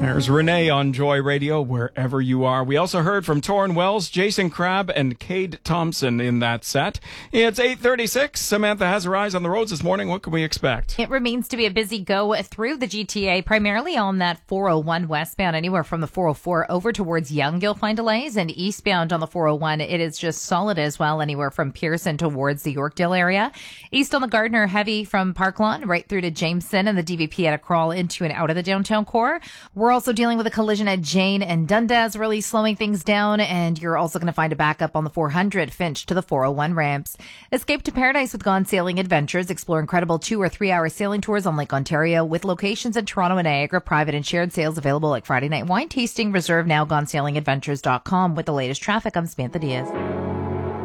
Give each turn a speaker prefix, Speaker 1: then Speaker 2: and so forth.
Speaker 1: There's Renee on Joy Radio, wherever you are. We also heard from Torrin Wells, Jason Crabb, and Cade Thompson in that set. It's 8:36. Samantha has her eyes on the roads this morning. What can we expect?
Speaker 2: It remains to be a busy go through the GTA, primarily on that 401 westbound, anywhere from the 404 over towards Yonge. You'll find delays, and eastbound on the 401, it is just solid as well, anywhere from Pearson towards the Yorkdale area. East on the Gardiner, heavy from Park Lawn right through to Jameson, and the DVP at a crawl into and out of the downtown core. We're also dealing with a collision at Jane and Dundas, really slowing things down, and you're also going to find a backup on the 400 Finch to the 401 ramps. Escape to Paradise with Gone Sailing Adventures. Explore incredible 2 or 3 hour sailing tours on Lake Ontario with locations in Toronto and Niagara. Private and shared sales available like Friday night wine tasting. Reserve now, GoneSailingAdventures.com. With the latest traffic, I'm Samantha Diaz.